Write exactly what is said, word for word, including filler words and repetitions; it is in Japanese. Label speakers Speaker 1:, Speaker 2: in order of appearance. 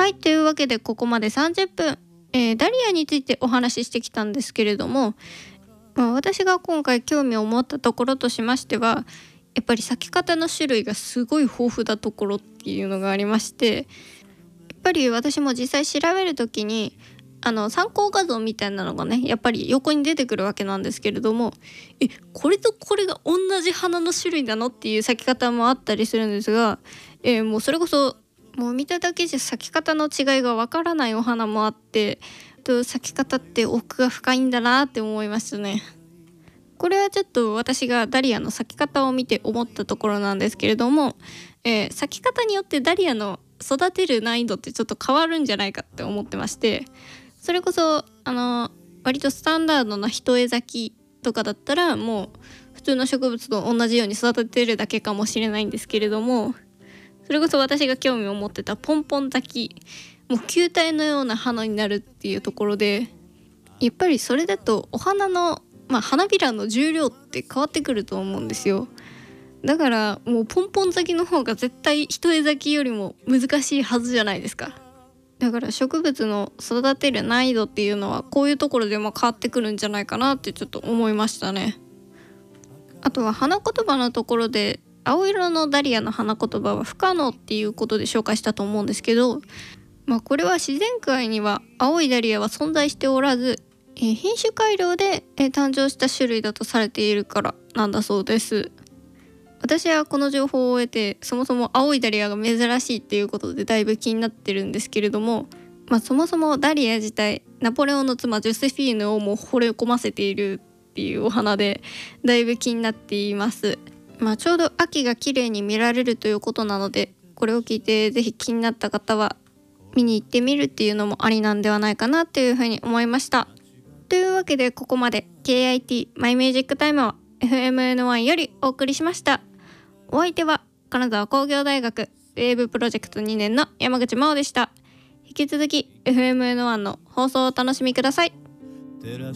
Speaker 1: はい、というわけでここまでさんじゅっぷん、えーダリアについてお話ししてきたんですけれども、まあ、私が今回興味を持ったところとしましては、やっぱり咲き方の種類がすごい豊富なところっていうのがありまして、やっぱり私も実際調べるときにあの参考画像みたいなのがねやっぱり横に出てくるわけなんですけれども、えこれとこれが同じ花の種類なのっていう咲き方もあったりするんですが、えーもうそれこそもう見ただけじゃ咲き方の違いがわからないお花もあって、と咲き方って奥が深いんだなって思いましたね。これはちょっと私がダリアの咲き方を見て思ったところなんですけれども、えー咲き方によってダリアの育てる難易度ってちょっと変わるんじゃないかって思ってまして、それこそあの割とスタンダードな一重咲きとかだったらもう普通の植物と同じように育てるだけかもしれないんですけれども、それこそ私が興味を持ってたポンポン咲き、もう球体のような花になるっていうところで、やっぱりそれだとお花の、まあ、花びらの重量って変わってくると思うんですよ。だからもうポンポン咲きの方が絶対一重咲きよりも難しいはずじゃないですか。だから植物の育てる難易度っていうのはこういうところでも変わってくるんじゃないかなってちょっと思いましたね。あとは花言葉のところで青色のダリアの花言葉は不可能っていうことで紹介したと思うんですけど、まあこれは自然界には青いダリアは存在しておらず、えー品種改良で、えー誕生した種類だとされているからなんだそうです。私はこの情報を得てそもそも青いダリアが珍しいっていうことでだいぶ気になってるんですけれども、まあ、そもそもダリア自体ナポレオンの妻ジョセフィーヌをもう惚れ込ませているっていうお花でだいぶ気になっています。まあ、ちょうど秋が綺麗に見られるということなので、これを聞いてぜひ気になった方は見に行ってみるっていうのもありなんではないかなというふうに思いました。というわけでここまで ケーアイティー マイミュージックタイムは エフエムエヌワン よりお送りしました。お相手は金沢工業大学ウェーブプロジェクトにねんの山口真央でした。引き続き エフエムエヌワン の放送をお楽しみください。